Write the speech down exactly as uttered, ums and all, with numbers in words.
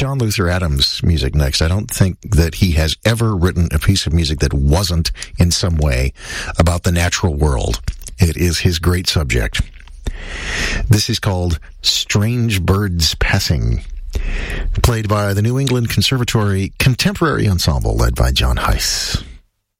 John Luther Adams music next. I don't think that he has ever written a piece of music that wasn't in some way about the natural world. It is his great subject. This is called Strange Birds Passing, played by the New England Conservatory Contemporary Ensemble led by John Heiss.